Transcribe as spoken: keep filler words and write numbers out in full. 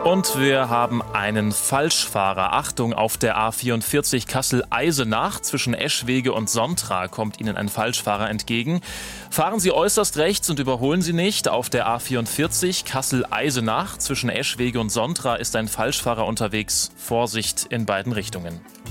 Und wir haben einen Falschfahrer. Achtung, auf der A vierundvierzig Kassel-Eisenach zwischen Eschwege und Sontra kommt Ihnen ein Falschfahrer entgegen. Fahren Sie äußerst rechts und überholen Sie nicht. Auf der A vierundvierzig Kassel-Eisenach zwischen Eschwege und Sontra ist ein Falschfahrer unterwegs. Vorsicht in beiden Richtungen.